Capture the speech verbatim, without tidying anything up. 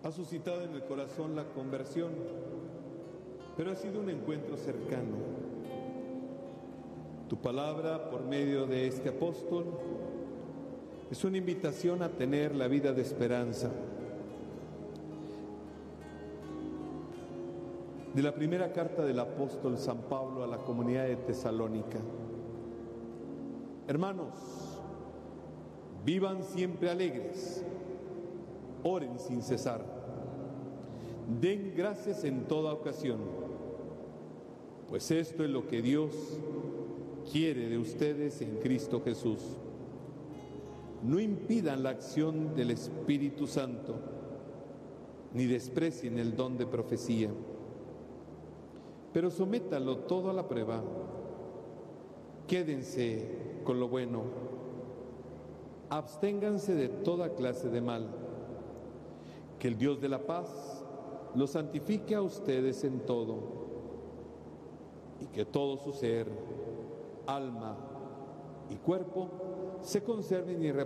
ha suscitado en el corazón la conversión, pero ha sido un encuentro cercano. Tu palabra, por medio de este apóstol, es una invitación a tener la vida de esperanza. De la primera carta del apóstol San Pablo a la comunidad de Tesalónica. Hermanos, vivan siempre alegres, oren sin cesar, den gracias en toda ocasión, pues esto es lo que Dios quiere de ustedes en Cristo Jesús. No impidan la acción del Espíritu Santo, ni desprecien el don de profecía, pero sométanlo todo a la prueba. Quédense con lo bueno, absténganse de toda clase de mal. Que el Dios de la paz los santifique a ustedes en todo, y que todo su ser, alma y cuerpo se conserven irreprochables